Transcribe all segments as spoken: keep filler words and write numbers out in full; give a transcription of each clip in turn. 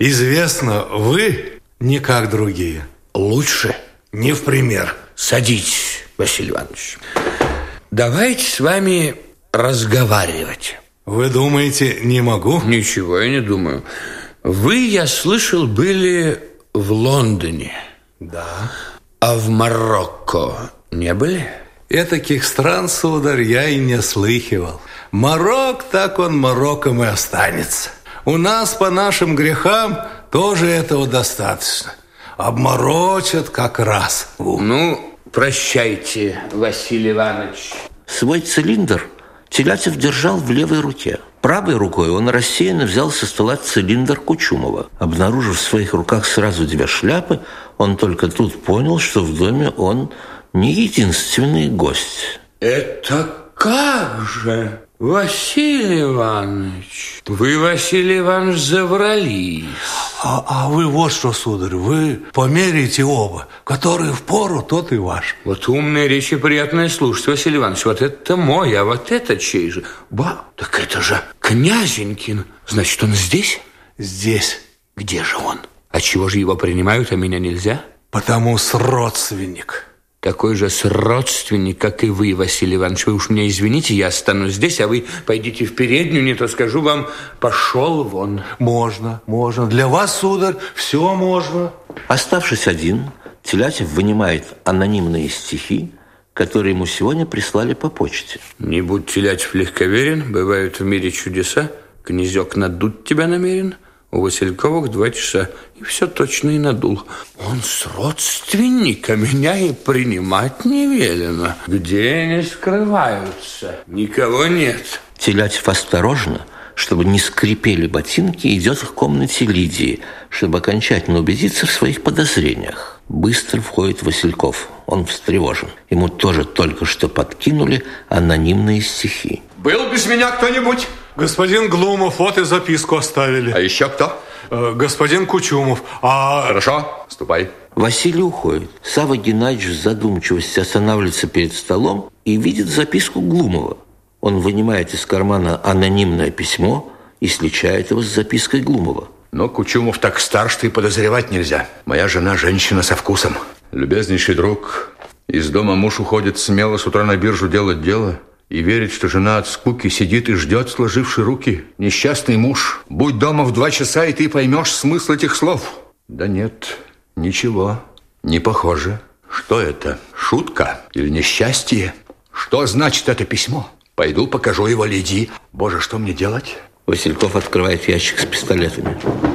Известно, вы не как другие. Лучше не в пример. Садитесь, Василий Иванович. Давайте с вами разговаривать. Вы думаете, не могу? Ничего я не думаю. Вы, я слышал, были в Лондоне. Да. А в Марокко не были? Этаких стран, сударь, я и не слыхивал. Марокко, так он Марокком и останется. У нас по нашим грехам тоже этого достаточно. Обморочат как раз. Ну, прощайте, Василий Иванович. Свой цилиндр Телятев держал в левой руке. Правой рукой он рассеянно взял со стола цилиндр Кучумова. Обнаружив в своих руках сразу две шляпы, он только тут понял, что в доме он не единственный гость. Это как же, Василий Иванович? Вы, Василий Иванович, заврались. А, а вы вот что, сударь, вы померите оба. Который впору, тот и ваш. Вот умные речи приятное слушать, Василий Иванович. Вот это мой, а вот это чей же? Ба, так это же Князенькин. Значит, он здесь? Здесь. Где же он? А чего же его принимают, а меня нельзя? Потому с родственник. Такой же родственник, как и вы, Василий Иванович. Вы уж меня извините, я останусь здесь, а вы пойдите в переднюю, не то скажу вам, пошел вон. Можно, можно. Для вас, сударь, все можно. Оставшись один, Телятев вынимает анонимные стихи, которые ему сегодня прислали по почте. Не будь, Телятев, легковерен, бывают в мире чудеса. Князек надуть тебя намерен. У Васильковых два часа. И все точно и надул. Он с родственника, меня и принимать не велено. Где они скрываются? Никого нет. Телятев осторожно, чтобы не скрипели ботинки, идет в комнате Лидии, чтобы окончательно убедиться в своих подозрениях. Быстро входит Васильков. Он встревожен. Ему тоже только что подкинули анонимные стихи. Был без меня кто-нибудь? Господин Глумов, вот и записку оставили. А еще кто? Э, господин Кучумов. А... Хорошо, ступай. Василий уходит. Савва Геннадьевич в задумчивости останавливается перед столом и видит записку Глумова. Он вынимает из кармана анонимное письмо и сличает его с запиской Глумова. Но Кучумов так стар, что и подозревать нельзя. Моя жена женщина со вкусом. Любезнейший друг, из дома муж уходит смело с утра на биржу делать дело и верит, что жена от скуки сидит и ждет, сложивши руки. Несчастный муж, будь дома в два часа, и ты поймешь смысл этих слов. Да нет, ничего, не похоже. Что это? Шутка или несчастье? Что значит это письмо? Пойду покажу его Лидии. Боже, что мне делать? Васильков открывает ящик с пистолетами.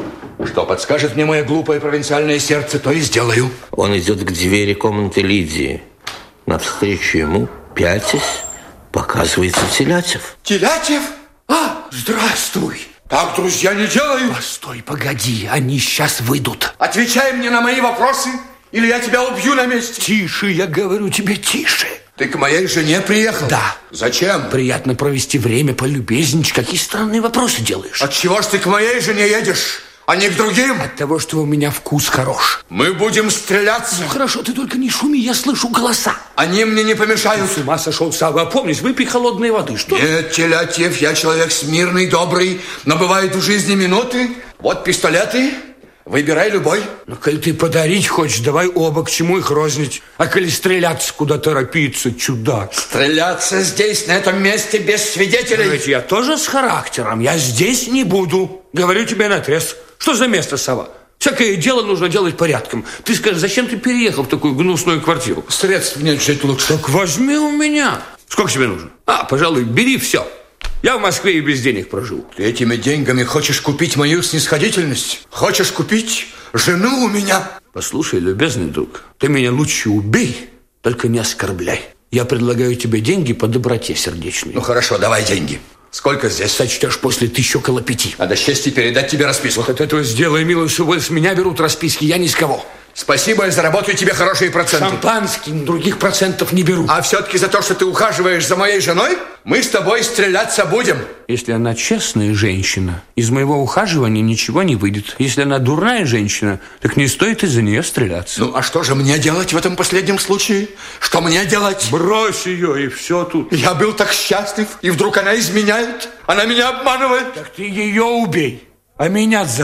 Что подскажет мне мое глупое провинциальное сердце, то и сделаю. Он идет к двери комнаты Лидии. Навстречу ему, пятясь, показывается Телятев. Телятев? А, здравствуй. Так, друзья, не делаю. Постой, погоди, они сейчас выйдут. Отвечай мне на мои вопросы, или я тебя убью на месте. Тише, я говорю тебе, тише. Ты к моей жене приехал? Да. Зачем? Приятно провести время, полюбезничать. Какие странные вопросы делаешь? От чего ж ты к моей жене едешь, а не к другим? От того, что у меня вкус хорош. Мы будем стреляться. Ну, хорошо, ты только не шуми, я слышу голоса. Они мне не помешают. С ума сошел, Савва, опомнись, выпей холодной воды. Что? Нет, Телятев, я человек смирный, добрый, но бывают в жизни минуты. Вот пистолеты. Выбирай любой. Ну, коль ты подарить хочешь, давай оба, к чему их рознить. А коли стреляться, куда торопиться, чудак. Стреляться здесь, на этом месте, без свидетелей. Но ведь я тоже с характером, я здесь не буду. Говорю тебе наотрез. Что за место, Савва? Всякое дело нужно делать порядком. Ты скажи, зачем ты переехал в такую гнусную квартиру? Средств нет жить лучше. Так возьми у меня. Сколько тебе нужно? А, пожалуй, бери все. Я в Москве и без денег проживу. Ты этими деньгами хочешь купить мою снисходительность? Хочешь купить жену у меня? Послушай, любезный друг, ты меня лучше убей, только не оскорбляй. Я предлагаю тебе деньги по доброте сердечной. Ну хорошо, давай деньги. Сколько здесь? Сочтешь после тысячи около пяти. А до счастья передать тебе расписку. Вот от этого сделай милость, что с меня берут расписки, я ни с кого. Спасибо, я заработаю тебе хорошие проценты. Шампанским других процентов не беру. А все-таки за то, что ты ухаживаешь за моей женой, мы с тобой стреляться будем. Если она честная женщина, из моего ухаживания ничего не выйдет. Если она дурная женщина, так не стоит из-за нее стреляться. Ну, а что же мне делать в этом последнем случае? Что мне делать? Брось ее, и все тут. Я был так счастлив, и вдруг она изменяет. Она меня обманывает. Так ты ее убей, а меня